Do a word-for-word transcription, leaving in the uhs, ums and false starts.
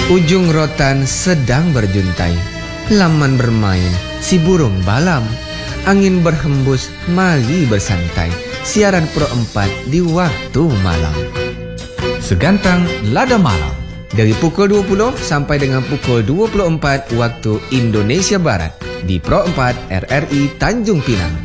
Ujung rotan sedang berjuntai, laman bermain si burung balam. Angin berhembus, mari bersantai. Siaran Pro empat di waktu malam. Segantang Lada Malam Dari pukul dua puluh sampai dengan pukul dua puluh empat waktu Indonesia Barat di Pro empat R R I Tanjung Pinang.